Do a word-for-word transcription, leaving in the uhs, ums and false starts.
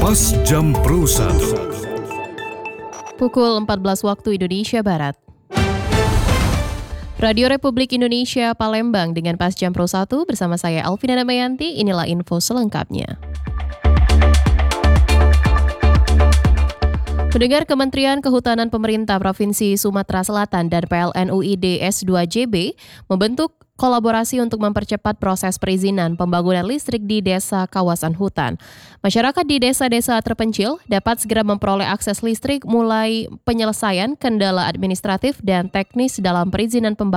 Pas Jam Pro satu. Pukul empat belas waktu Indonesia Barat. Radio Republik Indonesia Palembang dengan Pas Jam Pro satu bersama saya Alvina Damayanti. Inilah info selengkapnya. Pendengar, Kementerian Kehutanan Pemerintah Provinsi Sumatera Selatan dan P L N U I D S dua J B membentuk kolaborasi untuk mempercepat proses perizinan pembangunan listrik di desa kawasan hutan. Masyarakat di desa-desa terpencil dapat segera memperoleh akses listrik mulai penyelesaian kendala administratif dan teknis dalam perizinan pembangunan